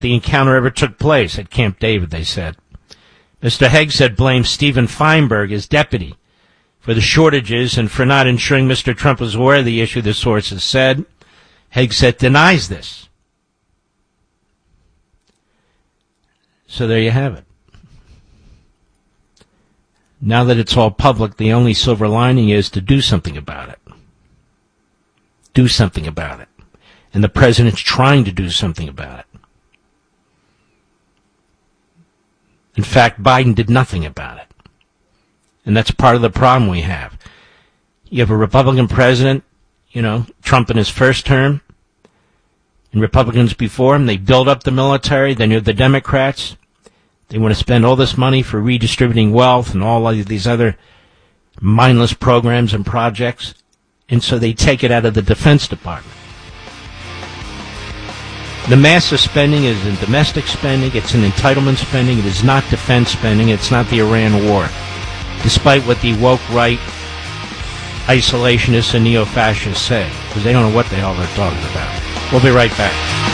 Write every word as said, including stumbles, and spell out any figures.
the encounter ever took place at Camp David, they said. Mister Hegseth blames Stephen Feinberg, his deputy, for the shortages and for not ensuring Mister Trump was aware of the issue, the sources said. Hegseth denies this. So there you have it. Now that it's all public, the only silver lining is to do something about it. Do something about it. And the president's trying to do something about it. In fact, Biden did nothing about it. And that's part of the problem we have. You have a Republican president, you know, Trump in his first term, and Republicans before him. They build up the military. Then you have the Democrats. They want to spend all this money for redistributing wealth and all of these other mindless programs and projects. And so they take it out of the Defense Department. The massive spending is in domestic spending. It's in entitlement spending. It is not defense spending. It's not the Iran war. Despite what the woke right, isolationists, and neo-fascists say. Because they don't know what the hell they're talking about. We'll be right back.